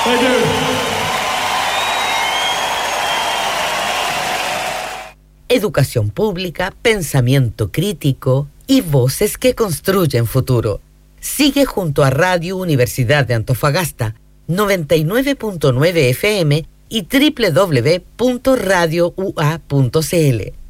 Thank you. Educación pública, pensamiento crítico y voces que construyen futuro. Sigue junto a Radio Universidad de Antofagasta, 99.9 FM y www.radioua.cl.